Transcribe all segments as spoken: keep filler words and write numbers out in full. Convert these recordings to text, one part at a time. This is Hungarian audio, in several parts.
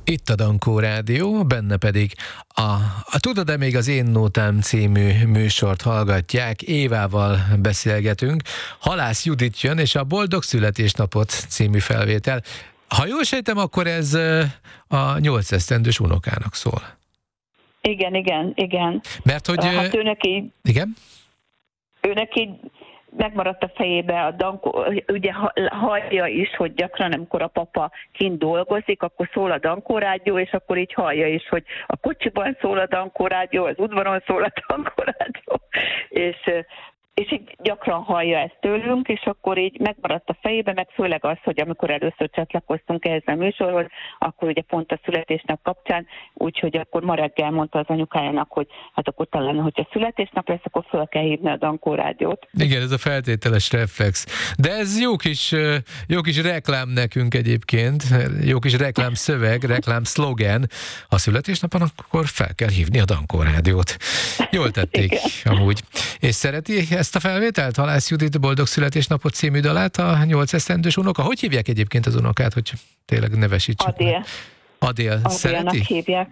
Itt a Dankó Rádió, benne pedig a, a Tudod-e még az Én Nótám című műsort hallgatják, Évával beszélgetünk. Halász Judit jön, és a Boldog Születésnapot című felvétel. Ha jól sejtem, akkor ez a nyolc esztendős unokának szól. Igen, igen, igen. Mert hogy... Hát őnek így... Igen? Őnek így megmaradt a fejébe a Dankó, ugye hallja is, hogy gyakran, amikor a papa kint dolgozik, akkor szól a Dankó Rádió, és akkor így hallja is, hogy a kocsiban szól a Dankó Rádió, az udvaron szól a Dankó Rádió, és, és így gyakran hallja ezt tőlünk, és akkor így megmaradt a fejébe, meg főleg az, hogy amikor először csatlakoztunk ehhez a műsorhoz, akkor ugye pont a születésnap kapcsán, úgyhogy akkor ma reggel mondta az anyukájának, hogy hát akkor talán, hogyha születésnap lesz, akkor fel kell hívni a Dankó Rádiót. Igen, ez a feltételes reflex. De ez jó kis, jó kis reklám nekünk egyébként, jó kis reklám szöveg, reklám szlogen. Ha születésnapon, akkor fel kell hívni a Dankó Rádiót. Jól tették amúgy. És szereti ezt a felvételt? Halász Judit Boldog Születésnapot című dalát, a nyolc esztendős unoka? Hogy hívják egyébként az unokát, hogy tényleg nevesítsük? Adél. Adél. Szereti? Hívják.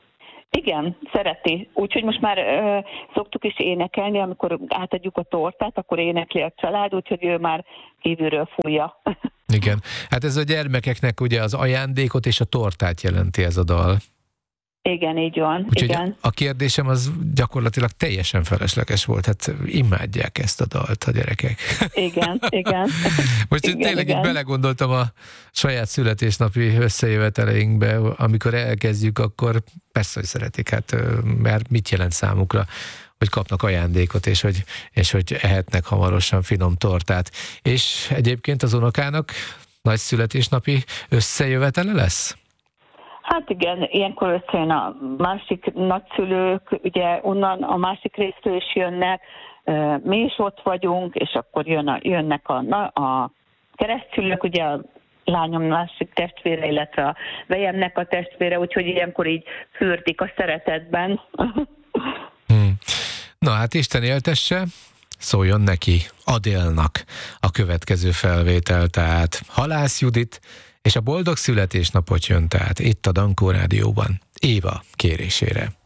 Igen, szereti. Úgyhogy most már ö, szoktuk is énekelni, amikor átadjuk a tortát, akkor énekli a család, úgyhogy ő már kívülről fújja. Igen. Hát ez a gyermekeknek ugye az ajándékot és a tortát jelenti ez a dal. Igen, így van. Úgyhogy igen. A kérdésem az gyakorlatilag teljesen felesleges volt. Hát imádják ezt a dalt a gyerekek. Igen, igen. Most igen, tényleg igen. így belegondoltam a saját születésnapi összejöveteleinkbe, amikor elkezdjük, akkor persze, hogy szeretik, hát mert mit jelent számukra, hogy kapnak ajándékot, és hogy, és hogy ehetnek hamarosan finom tortát. És egyébként az unokának nagy születésnapi összejövetele lesz? Hát igen, ilyenkor összejön a másik nagyszülők, ugye onnan a másik részről is jönnek, mi is ott vagyunk, és akkor jön a, jönnek a, a keresztszülők, ugye a lányom másik testvére, illetve a vejemnek a testvére, úgyhogy ilyenkor így fürdik a szeretetben. Hmm. Na hát Isten éltesse, szóljon neki, Adélnak a következő felvétel, tehát Halász Judit, és a Boldog Születésnapot jön tehát itt a Dankó Rádióban, Éva kérésére.